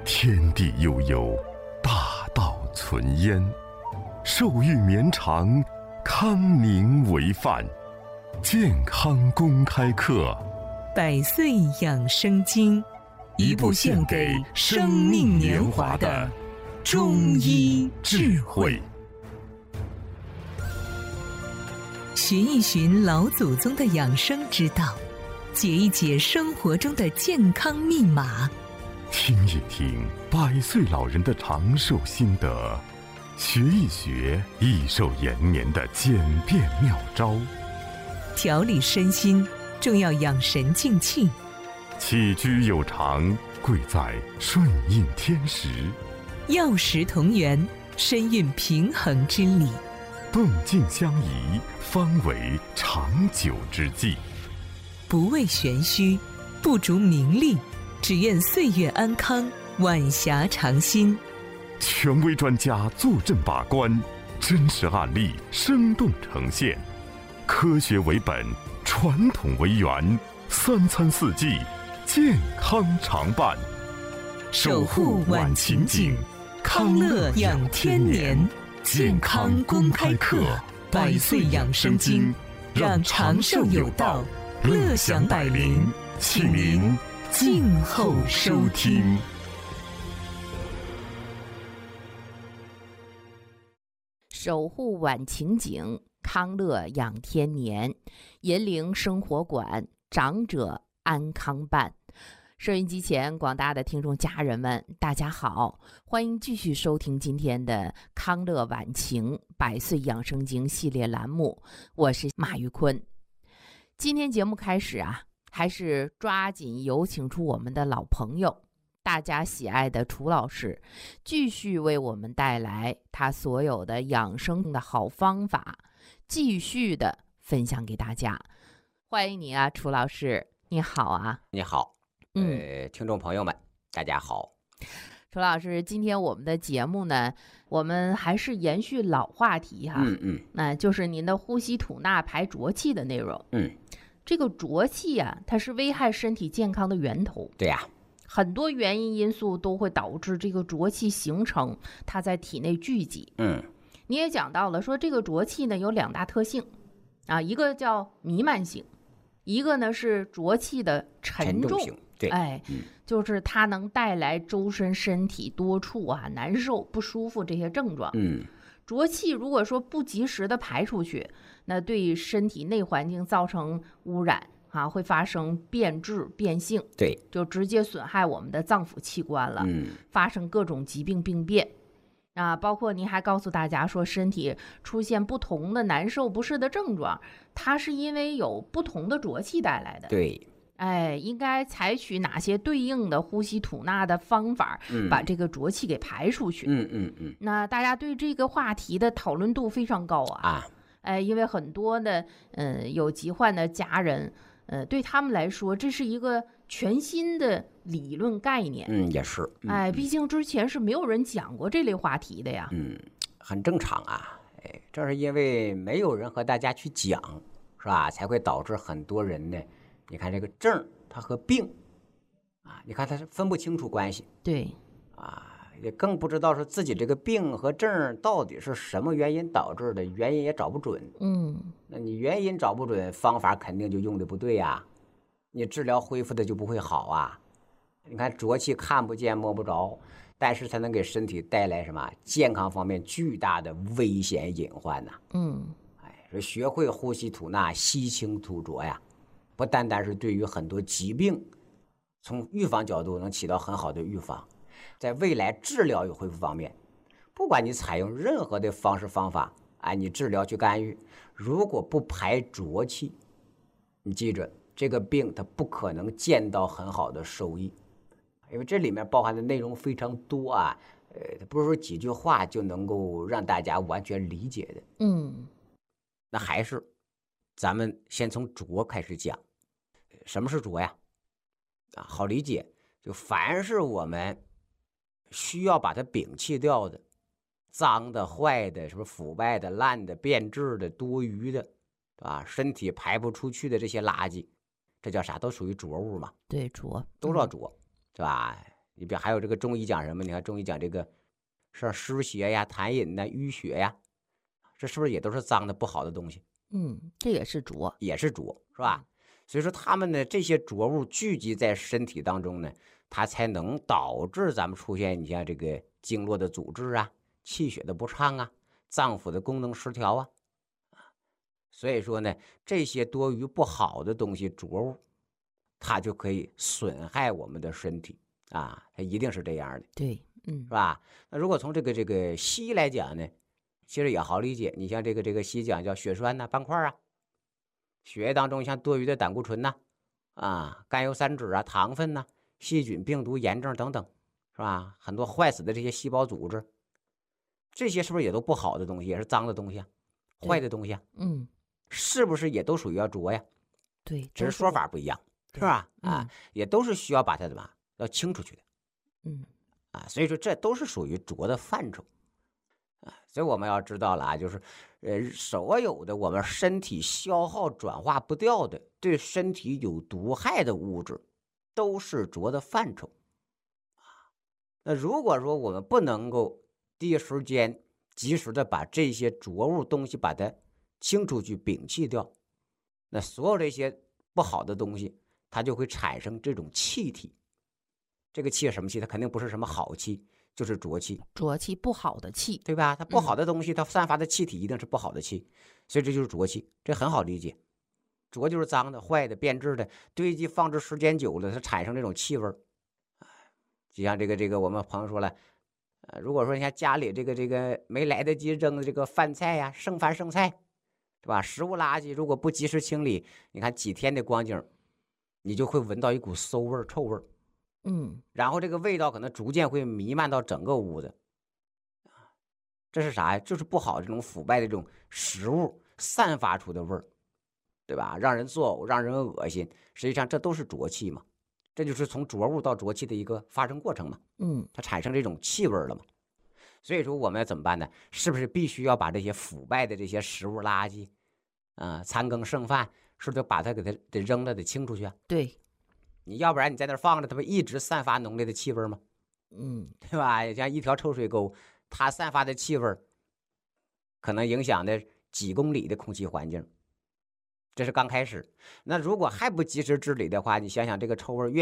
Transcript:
天地悠悠，大道存焉。寿欲绵长，康宁为范。健康公开课， 百岁养生经，一部献给生命年华的中医智慧。寻一寻老祖宗的养生之道，解一解生活中的健康密码， 听一听100岁老人的长寿心得，学一学益寿延年的简便妙招。 调理身心，重要养神静气。 起居有常，贵在顺应天时。 药食同源，身运平衡之理。 动静相宜，方为长久之计。 不为玄虚，不逐名利，只愿岁月安康，晚霞长新。 权威专家坐镇把关，真实案例生动呈现。科学为本，传统为源，3餐4季，健康常伴。 守护晚晴景，康乐养天年。健康公开课，100岁养生经，让长寿有道，乐享百龄。请您静候收听。 守护晚晴景，康乐养天年，银陵生活馆，长者安康办。收音机前广大的听众家人们，大家好，欢迎继续收听今天的康乐晚晴100岁养生经系列栏目，我是马玉坤。今天节目开始还是抓紧有请出我们的老朋友，大家喜爱的楚老师，继续为我们带来他所有的养生的好方法，继续的分享给大家。欢迎你楚老师，你好啊。 你好。听众朋友们，大家好。 楚老师，今天我们的节目呢，我们还是延续老话题那就是您的呼吸吐纳排浊气的内容。这个浊气它是危害身体健康的源头。 对呀， 很多原因因素都会导致这个浊气形成，它在体内聚集。你也讲到了，说这个浊气呢有2大特性一个叫弥漫性，一个呢是浊气的沉重性。对， 就是它能带来周身身体多处难受不舒服这些症状。浊气如果说不及时的排出去，那对身体内环境造成污染会发生变质变性。 对， 就直接损害我们的脏腑器官了。发生各种疾病病变包括您还告诉大家说，身体出现不同的难受不适的症状，它是因为有不同的浊气带来的。 对， 应该采取哪些对应的呼吸吐纳的方法，把这个浊气给排出去。那大家对这个话题的讨论度非常高因为很多的有疾患的家人，对他们来说这是一个全新的理论概念。 也是。 毕竟之前是没有人讲过这类话题的呀。 很正常正是因为没有人和大家去讲，是吧，才会导致很多人呢，你看这个症它和病你看它是分不清楚关系。 对也更不知道是自己这个病和症到底是什么原因导致的，原因也找不准。那你原因找不准，方法肯定就用的不对你治疗恢复的就不会好你看浊气看不见摸不着，但是它能给身体带来什么健康方面巨大的危险隐患说学会呼吸吐纳，吸清吐浊不单单是对于很多疾病，从预防角度能起到很好的预防，在未来治疗与恢复方面，不管你采用任何的方式方法你治疗去干预，如果不排浊气，你记着这个病它不可能见到很好的收益，因为这里面包含的内容非常多不是说几句话就能够让大家完全理解的。那还是咱们先从浊开始讲。什么是浊好理解，就凡是我们需要把它摒弃掉的，脏的坏的，什么腐败的烂的变质的多余的身体排不出去的这些垃圾，这叫啥？都属于浊物嘛。 对，浊都叫浊，是吧？ 你比如还有这个中医讲什么？你看中医讲这个是湿邪呀、痰饮呐、淤血呀，这是不是也都是脏的不好的东西？ 这也是浊， 也是浊，是吧？所以说他们呢，这些浊物聚集在身体当中呢，它才能导致咱们出现你像这个经络的阻滞啊、气血的不畅啊、脏腑的功能失调啊。所以说呢，这些多余不好的东西浊物，它就可以损害我们的身体啊，它一定是这样的。 对， 是吧？那如果从这个西医来讲呢，其实也好理解。你像这个西医讲叫血栓呐、斑块啊，血液当中像多余的胆固醇呐、甘油三酯啊、糖分呐、细菌、病毒、炎症等等，是吧？很多坏死的这些细胞组织，这些是不是也都不好的东西，也是脏的东西啊，坏的东西啊？是不是也都属于要浊呀？ 对， 只是说法不一样，是吧？也都是需要把它怎么要清出去的。所以说这都是属于浊的范畴所以我们要知道了就是所有的我们身体消耗转化不掉的对身体有毒害的物质都是浊的范畴那如果说我们不能够第一时间及时的把这些浊物东西把它清出去摒弃掉，那所有这些不好的东西它就会产生这种气体。这个气是什么气？它肯定不是什么好气，就是浊气。 浊气，不好的气， 对吧？它不好的东西，它散发的气体一定是不好的气，所以这就是浊气。这很好理解，浊就是脏的、坏的、变质的，堆积放置时间久了，它产生这种气味。就像这个我们朋友说了，如果说你看家里这个没来得及扔的这个饭菜呀、剩饭剩菜，对吧？食物垃圾如果不及时清理，你看几天的光景，你就会闻到一股馊味、臭味。然后这个味道可能逐渐会弥漫到整个屋子，这是啥呀？就是不好这种腐败的这种食物散发出的味儿，对吧？让人作呕，让人恶心。实际上这都是浊气嘛，这就是从浊物到浊气的一个发生过程嘛。它产生这种气味了嘛。所以说我们要怎么办呢？是不是必须要把这些腐败的这些食物垃圾残羹剩饭，是不是把它给它得扔了，得清出去啊？ 对。 你要不然你在那放着，它不一直散发浓烈的气味吗？对吧？像一条臭水沟，它散发的气味可能影响的几公里的空气环境，这是刚开始。那如果还不及时治理的话，你想想这个臭味越